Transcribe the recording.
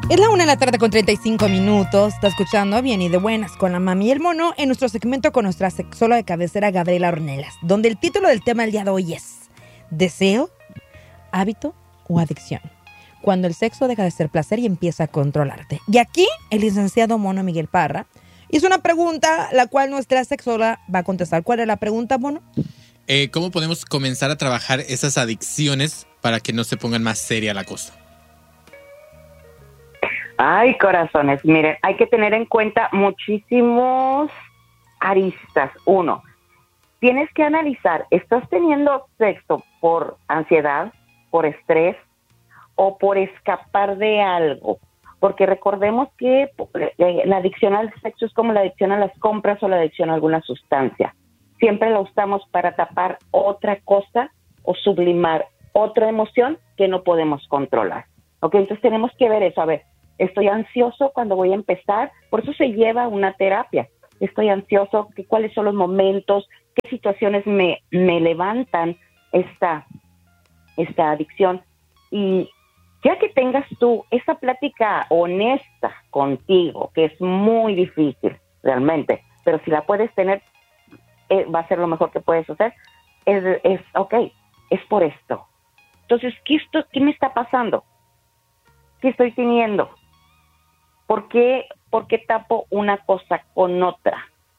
Es la 1 de la tarde con 35 minutos. Está escuchando Bien y de Buenas con la Mami y el Mono en nuestro segmento con nuestra sexóloga de cabecera Gabriela Ornelas, donde el título del tema del día de hoy es ¿deseo, hábito o adicción? Cuando el sexo deja de ser placer y empieza a controlarte. Y aquí el licenciado Mono Miguel Parra hizo una pregunta, la cual nuestra sexóloga va a contestar. ¿Cuál es la pregunta, Mono? ¿Cómo podemos comenzar a trabajar esas adicciones para que no se pongan más seria la cosa? Ay, corazones, miren, hay que tener en cuenta muchísimos aristas. Uno, tienes que analizar, ¿estás teniendo sexo por ansiedad, por estrés o por escapar de algo? Porque recordemos que la adicción al sexo es como la adicción a las compras o la adicción a alguna sustancia. Siempre la usamos para tapar otra cosa o sublimar otra emoción que no podemos controlar. ¿Ok? Entonces tenemos que ver eso. A ver, estoy ansioso cuando voy a empezar, por eso se lleva una terapia. Estoy ansioso, ¿cuáles son los momentos? ¿Qué situaciones me levantan esta adicción? Y ya que tengas tú esa plática honesta contigo, que es muy difícil realmente, pero si la puedes tener, va a ser lo mejor que puedes hacer, es ok, es por esto. Entonces, ¿qué me está pasando? ¿Qué estoy teniendo? ¿Por qué tapo una cosa con otra?